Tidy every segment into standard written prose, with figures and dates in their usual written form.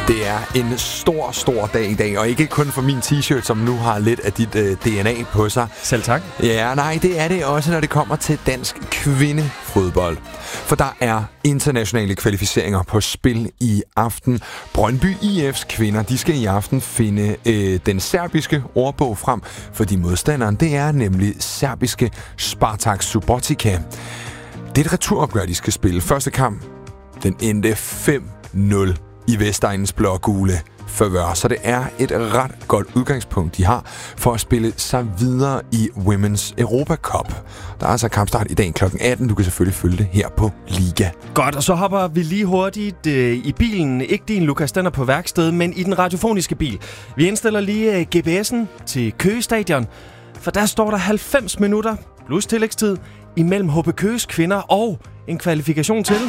Det er en stor, stor dag i dag, og ikke kun for min t-shirt, som nu har lidt af dit DNA på sig. Selv tak. Ja, nej, det er det også, når det kommer til dansk kvindefodbold. For der er internationale kvalificeringer på spil i aften. Brøndby IF's kvinder, de skal i aften finde den serbiske ordbog frem, fordi modstanderen, det er nemlig serbiske Spartak Subotica. Det er et returopgør, de skal spille. Første kamp, den endte 5-0 i Vestegnens blågule favør. Så det er et ret godt udgangspunkt, de har for at spille sig videre i Women's Europa Cup. Der er altså kampstart i dag kl. 18. Du kan selvfølgelig følge det her på Liga. Godt, og så hopper vi lige hurtigt i bilen. Ikke din, Lukas, den er på værksted, men i den radiofoniske bil. Vi indstiller lige GPS'en til Køge Stadion, for der står der 90 minutter plus tillægstid imellem HB Køges kvinder og en kvalifikation til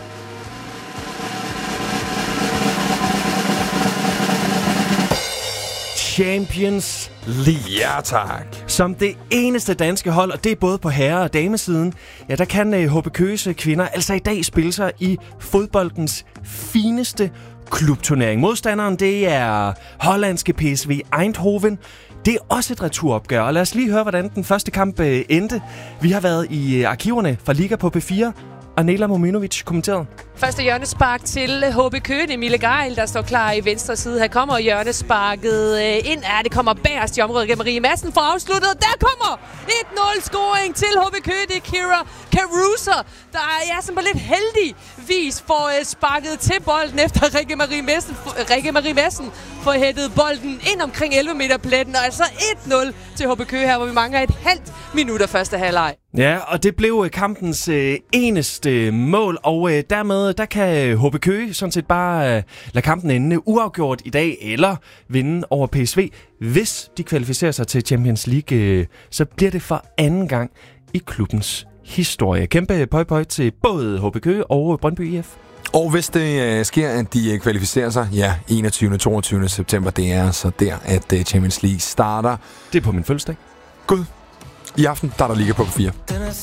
Champions League. Ja, tak. Som det eneste danske hold, og det er både på herre- og damesiden, ja, der kan HB Køges kvinder altså i dag spille sig i fodboldens fineste klubturnering. Modstanderen, det er hollandske PSV Eindhoven. Det er også et returopgør, og lad os lige høre, hvordan den første kamp endte. Vi har været i arkiverne fra Liga på P4, og Nela Mominovic kommenterede. Første hjørnespark til HB Køge. Emile Geil, der står klar i venstre side. Her kommer hjørnesparket ind. Det kommer bagerst i området gennem Marie Madsen for afsluttet. Der kommer 1-0-scoring til HB Køge. Det er Kira Caruso, der som på lidt heldig vis får sparket til bolden efter Rikke Marie Madsen får hættet bolden ind omkring 11 meter pletten. Og altså 1-0 til HB Køge her, hvor vi mangler et halvt minut af første halvleg. Ja, og det blev kampens eneste mål, og dermed der kan HB Køge sådan set bare lade kampen ende uafgjort i dag, eller vinde over PSV. Hvis de kvalificerer sig til Champions League, så bliver det for anden gang i klubbens historie. Kæmpe pøj til både HB Køge og Brøndby IF. Og hvis det sker, at de kvalificerer sig, 21. og 22. september, det er så der, at Champions League starter. Det er på min fødselsdag. Gud. I aften, der er der Liga på 4.